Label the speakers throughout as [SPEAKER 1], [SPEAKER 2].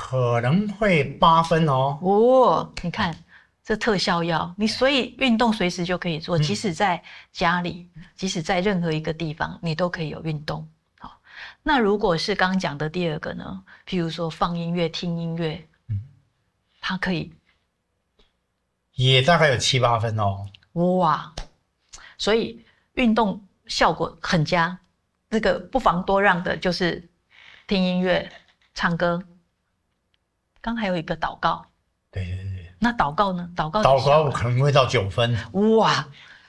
[SPEAKER 1] 可能会8分哦。
[SPEAKER 2] 哦，你看这特效药，你所以运动随时就可以做，即使在家里，即使在任何一个地方，你都可以有运动。好，那如果是刚刚讲的第二个呢？譬如说放音乐、听音乐，它可以
[SPEAKER 1] 也大概有7、8分哦。
[SPEAKER 2] 哇，所以运动效果很佳。这个不妨多让的就是听音乐、唱歌。刚还有一个祷告。
[SPEAKER 1] 对。
[SPEAKER 2] 那祷告呢？祷告
[SPEAKER 1] 我可能会到9分。
[SPEAKER 2] 哇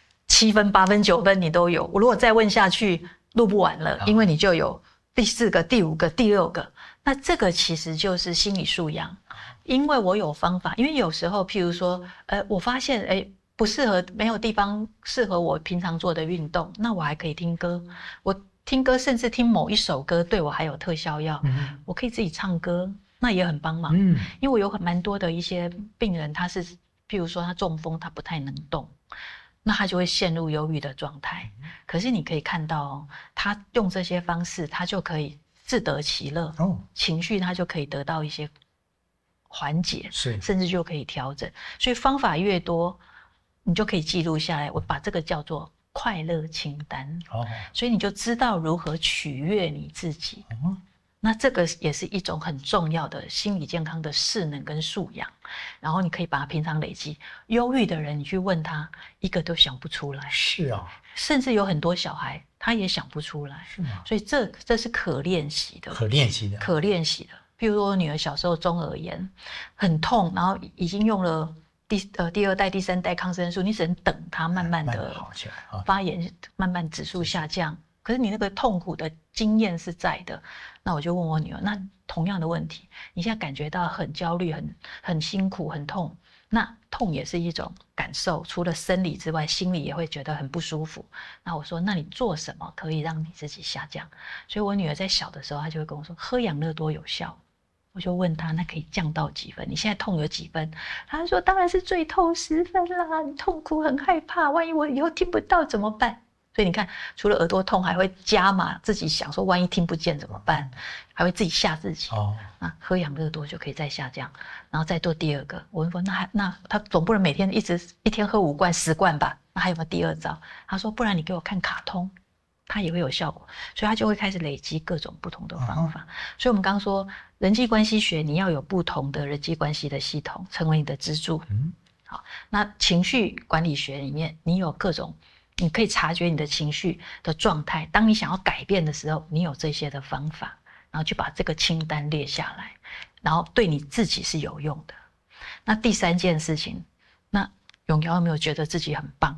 [SPEAKER 2] ，7分、8分、9分你都有。我如果再问下去，录不完了，因为你就有第4个、第5个、第6个。那这个其实就是心理素养，因为我有方法。因为有时候，譬如说，我发现，不适合，没有地方适合我平常做的运动，那我还可以听歌。我听歌，甚至听某一首歌，对我还有特效药。我可以自己唱歌，那也很帮忙。因为我有蛮多的一些病人，他是譬如说他中风，他不太能动，那他就会陷入忧郁的状态。可是你可以看到哦，他用这些方式，他就可以自得其乐，情绪他就可以得到一些缓解，甚至就可以调整。所以方法越多，你就可以记录下来。我把这个叫做快乐清单。所以你就知道如何取悦你自己。那这个也是一种很重要的心理健康的势能跟素养，然后你可以把它平常累积。忧郁的人，你去问他，一个都想不出来。
[SPEAKER 1] 是啊，
[SPEAKER 2] 甚至有很多小孩他也想不出来。
[SPEAKER 1] 是吗？
[SPEAKER 2] 所以这是可练习的。
[SPEAKER 1] 可练习的。
[SPEAKER 2] 譬如说我女儿小时候中耳炎很痛，然后已经用了第2代、第3代抗生素，你只能等它慢慢的
[SPEAKER 1] 好起来，
[SPEAKER 2] 发炎慢慢指数下降。可是你那个痛苦的经验是在的，那我就问我女儿，那同样的问题，你现在感觉到很焦虑、很辛苦、很痛，那痛也是一种感受，除了生理之外，心理也会觉得很不舒服。那我说，那你做什么可以让你自己下降？所以我女儿在小的时候，她就会跟我说，喝养乐多有效。我就问她，那可以降到几分？你现在痛有几分？她说，当然是最痛10分啦！你痛苦很害怕，万一我以后听不到怎么办？所以你看，除了耳朵痛，还会加码自己想说，万一听不见怎么办？还会自己吓自己。那喝养乐多就可以再下降，然后再做第2个。我问说，那他总不能每天一天喝5罐、10罐吧？那还有没有第2招？他说，不然你给我看卡通，它也会有效果。所以他就会开始累积各种不同的方法。所以我们刚刚说，人际关系学，你要有不同的人际关系的系统，成为你的支柱。好，那情绪管理学里面，你有各种。你可以察觉你的情绪的状态，当你想要改变的时候，你有这些的方法，然后就把这个清单列下来，然后对你自己是有用的。那第3件事情，那永尧有没有觉得自己很棒？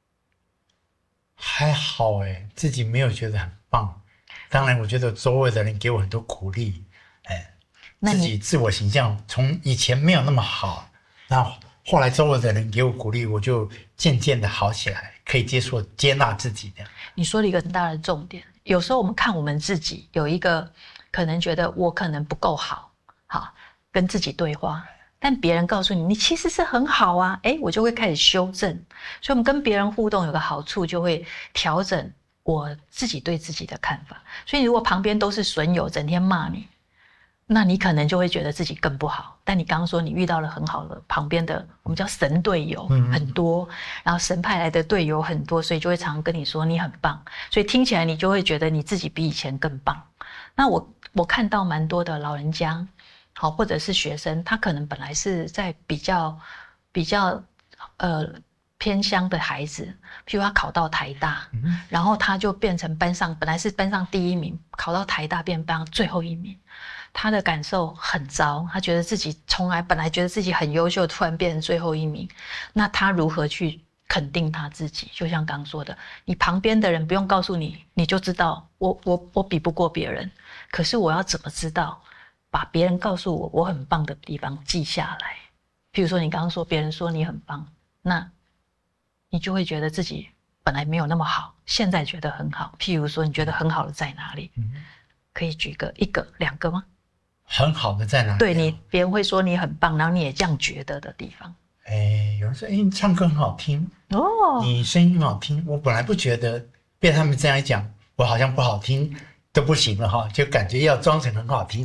[SPEAKER 1] 还好自己没有觉得很棒。当然我觉得周围的人给我很多鼓励，自己自我形象从以前没有那么好，那后来周围的人给我鼓励，我就渐渐的好起来，可以接纳自己的。
[SPEAKER 2] 你说了一个很大的重点，有时候我们看我们自己，有一个可能觉得我可能不够好，跟自己对话，但别人告诉你其实是很好啊，我就会开始修正。所以我们跟别人互动有个好处，就会调整我自己对自己的看法。所以如果旁边都是损友，整天骂你，那你可能就会觉得自己更不好。但你刚刚说你遇到了很好的旁边的，我们叫神队友，很多，然后神派来的队友很多，所以就会常常跟你说你很棒，所以听起来你就会觉得你自己比以前更棒。那我看到蛮多的老人家，或者是学生，他可能本来是在比较偏乡的孩子，譬如他考到台大，然后他就变成本来是班上第1名，考到台大变班上最后1名。他的感受很糟，他觉得自己本来觉得自己很优秀，突然变成最后1名。那他如何去肯定他自己？就像刚刚说的，你旁边的人不用告诉你，你就知道我比不过别人。可是我要怎么知道？把别人告诉我很棒的地方记下来。譬如说你刚刚说别人说你很棒，那你就会觉得自己本来没有那么好，现在觉得很好。譬如说你觉得很好的在哪里？可以举1个、2个吗？很好的在哪里？对，别人会说你很棒，然后你也这样觉得的地方。有人说你唱歌很好听你声音很好听。我本来不觉得，被他们这样一讲，我好像不好听都不行了就感觉要装成很好听。